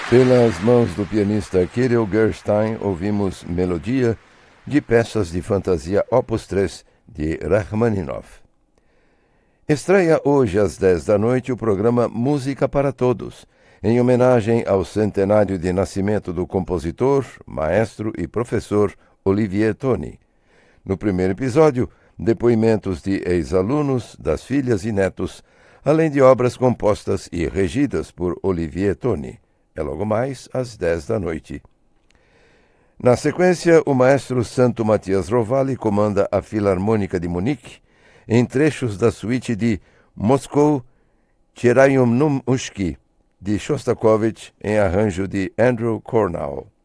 Pelas mãos do pianista Kirill Gerstein, ouvimos Melodia de Peças de Fantasia Opus 3 de Rachmaninoff. Estreia hoje às 10 da noite o programa Música para Todos, em homenagem ao centenário de nascimento do compositor, maestro e professor Olivier Tony. No primeiro episódio, depoimentos de ex-alunos, das filhas e netos, além de obras compostas e regidas por Olivier Tony. É logo mais às 10 da noite. Na sequência, o maestro Santo Matias Rovalli comanda a Filarmônica de Munique em trechos da suíte de Moscou Cherayumnushki, de Shostakovich, em arranjo de Andrew Kornau.